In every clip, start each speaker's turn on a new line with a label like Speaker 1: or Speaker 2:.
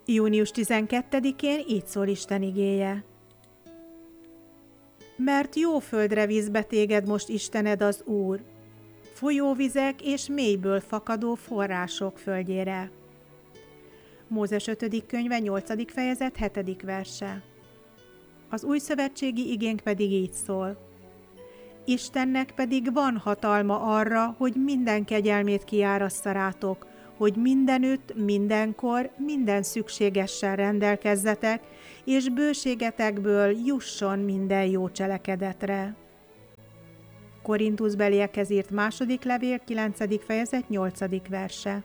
Speaker 1: Június 12-én így szól Isten igéje. Mert jó földre víz be téged most Istened az Úr, folyóvizek és mélyből fakadó források földjére. Mózes 5. könyve 8. fejezet 7. verse. Az új szövetségi igénk pedig így szól. Istennek pedig van hatalma arra, hogy minden kegyelmét kiárassza rátok, hogy mindenütt, mindenkor, minden szükségessel rendelkezzetek, és bőségetekből jusson minden jó cselekedetre. Korintusbeliekhez írt második levél, 9. fejezet, 8. verse.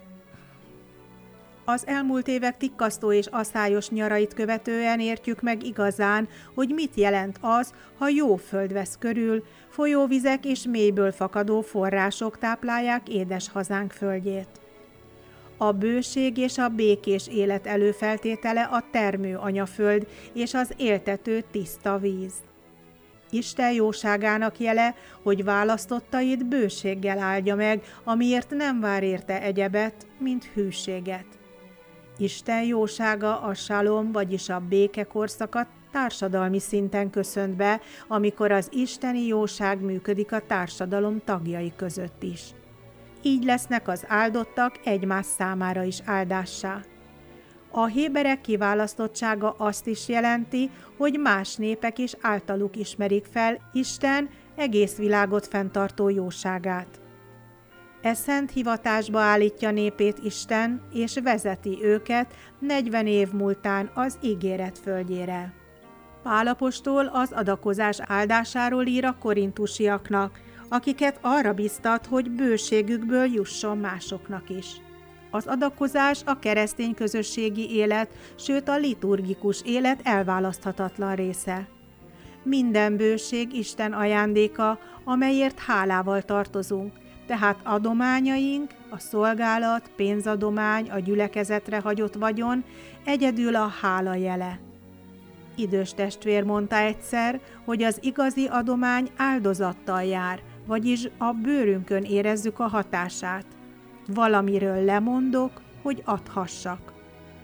Speaker 1: Az elmúlt évek tikkasztó és aszályos nyarait követően értjük meg igazán, hogy mit jelent az, ha jó föld vesz körül, folyóvizek és mélyből fakadó források táplálják édes hazánk földjét. A bőség és a békés élet előfeltétele a termő anyaföld és az éltető tiszta víz. Isten jóságának jele, hogy választottait bőséggel áldja meg, amiért nem vár érte egyebet, mint hűséget. Isten jósága a salom, vagyis a béke korszaka társadalmi szinten köszönt be, amikor az isteni jóság működik a társadalom tagjai között is. Így lesznek az áldottak egymás számára is áldássá. A héberek kiválasztottsága azt is jelenti, hogy más népek is általuk ismerik fel Isten egész világot fenntartó jóságát. E szent hivatásba állítja népét Isten, és vezeti őket 40 év múltán az ígéret földjére. Pál apostol az adakozás áldásáról ír a korintusiaknak, akiket arra biztat, hogy bőségükből jusson másoknak is. Az adakozás a keresztény közösségi élet, sőt a liturgikus élet elválaszthatatlan része. Minden bőség Isten ajándéka, amelyért hálával tartozunk, tehát adományaink, a szolgálat, pénzadomány, a gyülekezetre hagyott vagyon egyedül a hála jele. Idős testvér mondta egyszer, hogy az igazi adomány áldozattal jár, vagyis a bőrünkön érezzük a hatását. Valamiről lemondok, hogy adhassak.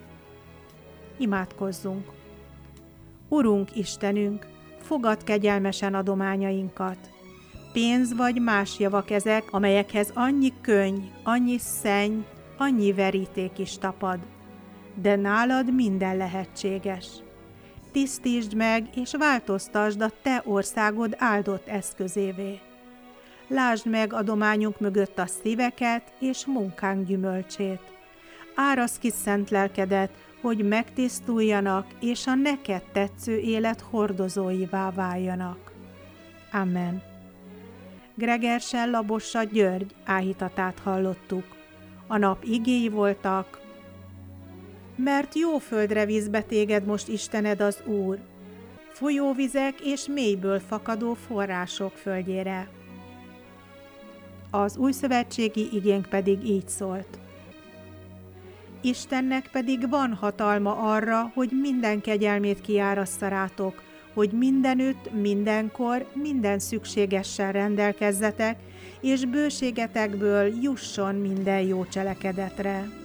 Speaker 1: Imádkozzunk! Urunk Istenünk, fogadd kegyelmesen adományainkat. Pénz vagy más javak ezek, amelyekhez annyi könny, annyi szenny, annyi veríték is tapad. De nálad minden lehetséges. Tisztítsd meg és változtasd a te országod áldott eszközévé. Lásd meg adományunk mögött a szíveket és munkánk gyümölcsét. Áraszd ki szent lelkedet, hogy megtisztuljanak és a neked tetsző élet hordozóivá váljanak. Amen. Gregersen Labossa György áhítatát hallottuk. A nap igéi voltak: mert jó földre víz be téged most Istened az Úr, folyóvizek és mélyből fakadó források földjére. Az új szövetségi igénk pedig így szólt. Istennek pedig van hatalma arra, hogy minden kegyelmét kiárassza rátok, hogy mindenütt, mindenkor, minden szükségessel rendelkezzetek, és bőségetekből jusson minden jó cselekedetre.